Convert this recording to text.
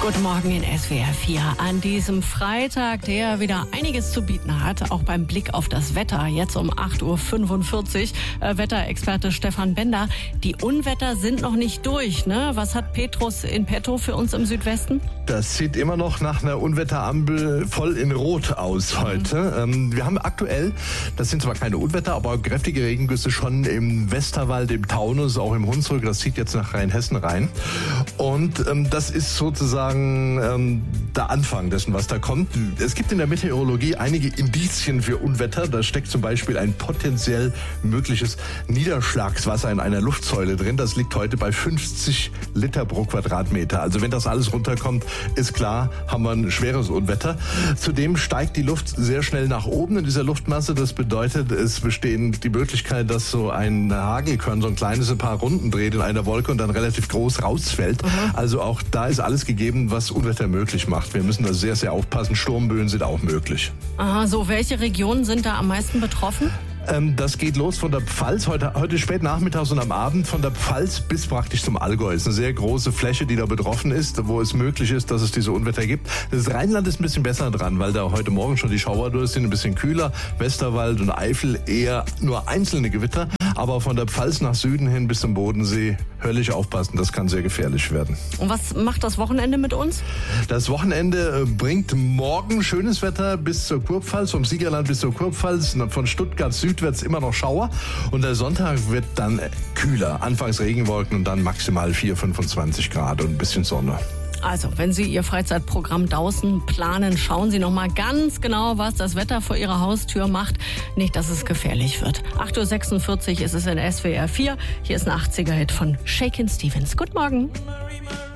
Guten Morgen in SWR 4 an diesem Freitag, der wieder einiges zu bieten hat, auch beim Blick auf das Wetter. Jetzt um 8.45 Uhr, Wetterexperte Stefan Bender. Die Unwetter sind noch nicht durch, ne? Was hat Petrus in petto für uns im Südwesten? Das sieht immer noch nach einer Unwetterampel voll in Rot aus heute. Wir haben aktuell, das sind zwar keine Unwetter, aber kräftige Regengüsse schon im Westerwald, im Taunus, auch im Hunsrück. Das zieht jetzt nach Rheinhessen rein. Und das ist sozusagen der Anfang dessen, was da kommt. Es gibt in der Meteorologie einige Indizien für Unwetter. Da steckt zum Beispiel ein potenziell mögliches Niederschlagswasser in einer Luftsäule drin. Das liegt heute bei 50 Liter pro Quadratmeter. Also wenn das alles runterkommt, ist klar, haben wir ein schweres Unwetter. Zudem steigt die Luft sehr schnell nach oben in dieser Luftmasse. Das bedeutet, es besteht die Möglichkeit, dass so ein Hagelkörn so ein kleines ein paar Runden dreht in einer Wolke und dann relativ groß rausfällt. Also auch da ist alles gegeben, was Unwetter möglich macht. Wir müssen da sehr, sehr aufpassen. Sturmböen sind auch möglich. Aha, so welche Regionen sind da am meisten betroffen? Das geht los von der Pfalz, heute spät nachmittags und am Abend von der Pfalz bis praktisch zum Allgäu. Es ist eine sehr große Fläche, die da betroffen ist, wo es möglich ist, dass es diese Unwetter gibt. Das Rheinland ist ein bisschen besser dran, weil da heute Morgen schon die Schauer durch sind, ein bisschen kühler. Westerwald und Eifel eher nur einzelne Gewitter. Aber von der Pfalz nach Süden hin bis zum Bodensee höllisch aufpassen, das kann sehr gefährlich werden. Und was macht das Wochenende mit uns? Das Wochenende bringt morgen schönes Wetter bis zur Kurpfalz, vom Siegerland bis zur Kurpfalz, von Stuttgart südwärts immer noch Schauer. Und der Sonntag wird dann kühler, anfangs Regenwolken und dann maximal 25 Grad und ein bisschen Sonne. Also, wenn Sie Ihr Freizeitprogramm draußen planen, schauen Sie noch mal ganz genau, was das Wetter vor Ihrer Haustür macht. Nicht, dass es gefährlich wird. 8.46 Uhr ist es in SWR 4. Hier ist ein 80er-Hit von Shakin' Stevens. Guten Morgen.